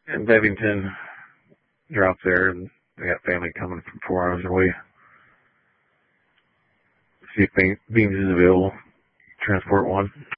in Bevington. Drop there, and they got family coming from 4 hours away. See if Beams is available. Transport one.